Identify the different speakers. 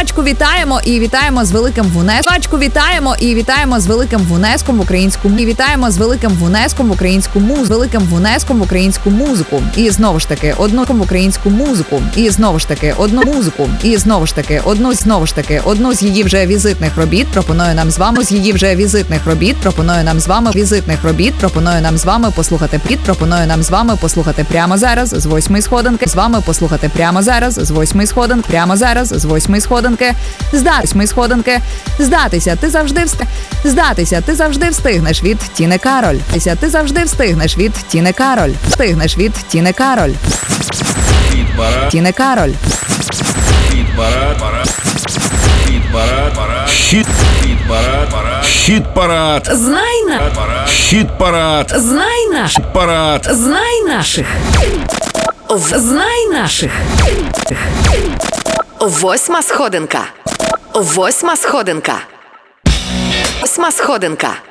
Speaker 1: Співачку вітаємо і вітаємо з великим внеском. Співачку вітаємо і вітаємо з великим внеском в українську музику. І вітаємо з великим внеском в українську музику. Великим внеском в українську музику. І знову ж таки одну в українську музику. І знову ж таки одну музику. І знову ж таки одну з її вже візитних робіт пропоную нам з вами. З її вже візитних робіт пропоную нам з вами. Візитних робіт пропоную нам з вами послухати. Пропоную нам з вами послухати прямо зараз з 8-ї сходинки. З вами послухати прямо зараз з 8-ї сходинки. Прямо зараз з 8-ї сходинки. Здатися, ти завжди Здатися, ти завжди встигнеш від Тіни Кароль. Ти завжди встигнеш від Тіни Кароль. Встигнеш від Тіни Кароль. Тіни Кароль.
Speaker 2: Хіт-парад.
Speaker 1: Знай на.
Speaker 2: Хіт-парад.
Speaker 1: Знай наших.
Speaker 2: Парад.
Speaker 1: Знай наших. Знай наших. 8-ма сходинка. 8-ма сходинка. 8-ма сходинка.